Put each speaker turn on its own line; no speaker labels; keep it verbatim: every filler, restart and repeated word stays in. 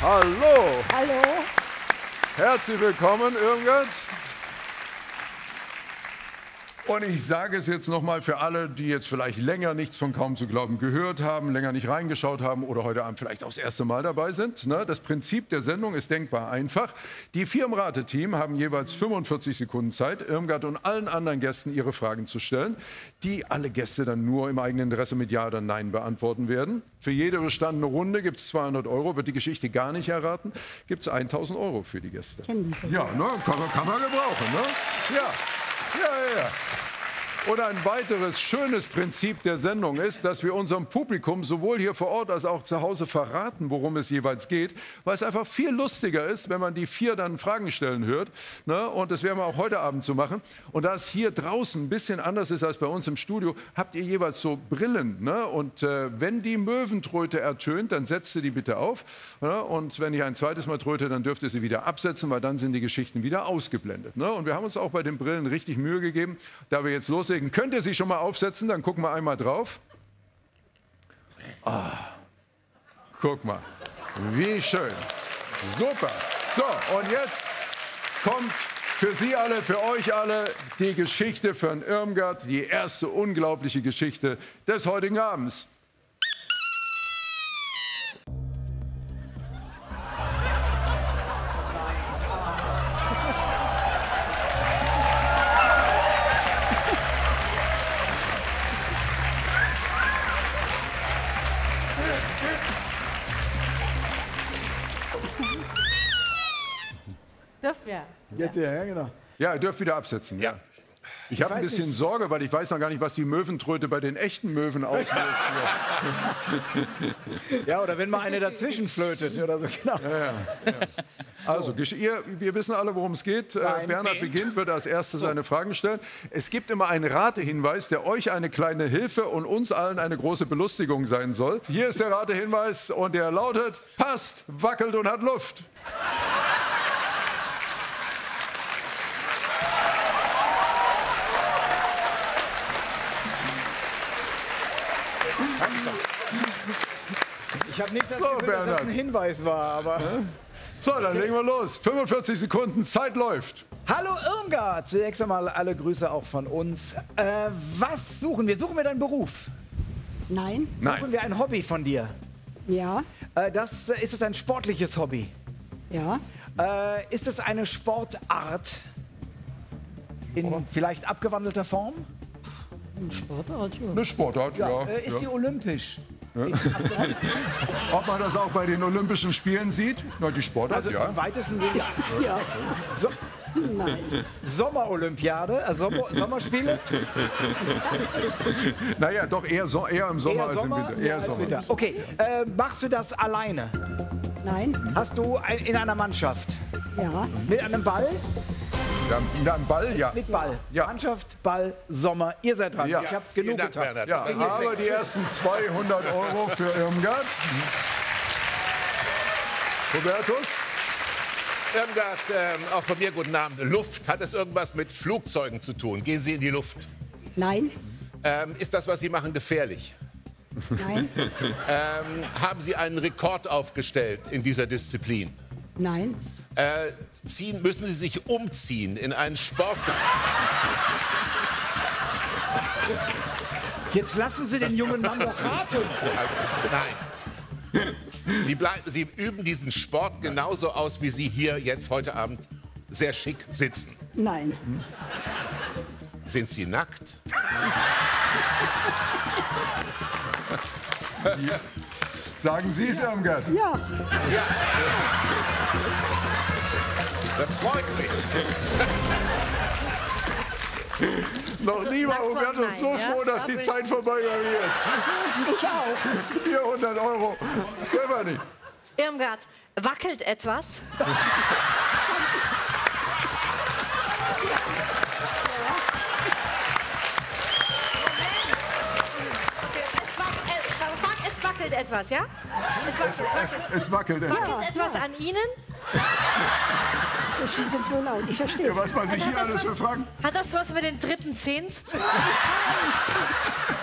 Hallo.
Hallo.
Herzlich willkommen, Irmgard. Und ich sage es jetzt noch mal für alle, die jetzt vielleicht länger nichts von Kaum zu glauben gehört haben, länger nicht reingeschaut haben oder heute Abend vielleicht auch das erste Mal dabei sind. Ne? Das Prinzip der Sendung ist denkbar einfach. Die vier im Rateteam haben jeweils fünfundvierzig Sekunden Zeit, Irmgard und allen anderen Gästen ihre Fragen zu stellen, die alle Gäste dann nur im eigenen Interesse mit Ja oder Nein beantworten werden. Für jede bestandene Runde gibt es zweihundert Euro. Wird die Geschichte gar nicht erraten, gibt es tausend Euro für die Gäste. Ja, ne? kann, man, kann man gebrauchen. Ne? Ja. Ja, ja, ja. Und ein weiteres schönes Prinzip der Sendung ist, dass wir unserem Publikum sowohl hier vor Ort als auch zu Hause verraten, worum es jeweils geht, weil es einfach viel lustiger ist, wenn man die vier dann Fragen stellen hört. Ne? Und das werden wir auch heute Abend so machen. Und da es hier draußen ein bisschen anders ist als bei uns im Studio, habt ihr jeweils so Brillen. Ne? Und äh, wenn die Möwentröte ertönt, dann setzt ihr die bitte auf. Ne? Und wenn ich ein zweites Mal tröte, dann dürft ihr sie wieder absetzen, weil dann sind die Geschichten wieder ausgeblendet. Ne? Und wir haben uns auch bei den Brillen richtig Mühe gegeben, da wir jetzt loslegen. Könnt ihr sie schon mal aufsetzen? Dann gucken wir einmal drauf. Ah, guck mal, wie schön. Super. So, und jetzt kommt für Sie alle, für euch alle die Geschichte von Irmgard, die erste unglaubliche Geschichte des heutigen Abends.
Dürfen wir?
Jetzt ja, ja, genau.
Ja, ihr dürft wieder absetzen. Ja. Ich, ich habe ein bisschen
nicht.
Sorge, weil ich weiß noch gar nicht, was die Möwentröte bei den echten Möwen auslöst.
Ja, oder wenn mal eine dazwischen flötet oder so. Genau.
Ja, ja, ja. Also, ihr, wir wissen alle, worum es geht.
Nein.
Bernhard beginnt, wird als erstes seine Fragen stellen. Es gibt immer einen Ratehinweis, der euch eine kleine Hilfe und uns allen eine große Belustigung sein soll. Hier ist der Ratehinweis und der lautet: passt, wackelt und hat Luft.
Ich habe nicht das
So,
Gefühl, dass das
Bernhard.
ein Hinweis war, aber...
So, dann legen wir los. fünfundvierzig Sekunden, Zeit läuft.
Hallo Irmgard, zunächst einmal alle Grüße auch von uns. Äh, was suchen wir? Suchen wir deinen Beruf?
Nein.
Nein.
Suchen wir ein Hobby von dir?
Ja.
Äh, das, äh, ist es ein sportliches Hobby?
Ja.
Äh, ist es eine Sportart in vielleicht abgewandelter Form?
Ein Sportart, ja.
Eine Sportart, ja.
Äh, ist
ja.
sie olympisch?
Ob man das auch bei den Olympischen Spielen sieht? Na, die Sportart,
Also
ja.
im weitesten Sinne ja.
Ja.
So,
Nein.
Sommerolympiade, äh, Sommer, Sommerspiele?
Naja, doch eher, so, eher im Sommer
Eher
als
Sommer?
im Winter.
Ja,
Eher
als
Sommer.
Winter. Okay, äh, machst du das alleine?
Nein.
Hast du ein, in einer Mannschaft?
Ja.
Mit einem Ball?
Ja, na, ein Ball, ja.
Mit Ball.
Ja.
Mannschaft, Ball, Sommer. Ihr seid dran.
Ja.
Ich habe
Vielen
genug
Dank,
getan.
Bernhard.
Ja,
Das war
aber die ersten zweihundert Euro für Irmgard. Hubertus?
Irmgard, ähm, auch von mir guten Abend. Luft, hat es irgendwas mit Flugzeugen zu tun? Gehen Sie in die Luft?
Nein.
Ähm, ist das, was Sie machen, gefährlich?
Nein.
Ähm, haben Sie einen Rekord aufgestellt in dieser Disziplin?
Nein.
Äh, ziehen, müssen Sie sich umziehen in einen Sport?
Jetzt lassen Sie den jungen Mann doch raten.
Also, nein. Sie, bleiben, Sie üben diesen Sport genauso aus, wie Sie hier jetzt heute Abend sehr schick sitzen.
Nein.
Sind Sie nackt?
Sagen Sie es, Irmgard.
Ja.
Ja. Das freut mich.
Noch nie war
Sag von
Hubertus so
nein, ja?
froh, dass die
Aber
Zeit vorbei war wie jetzt.
Ich auch.
vierhundert Euro. Stefanie.
Irmgard, wackelt etwas? Es, wack, äh, wack, es wackelt etwas, ja? Es wackelt, wackelt.
Es wackelt.
Wackelt etwas an Ihnen?
Das ist so laut. Ich verstehe
Ja,
es.
was man sich
Hat
hier
das
alles
was-
für Fragen...
Hat das was mit den dritten Zehen zu tun?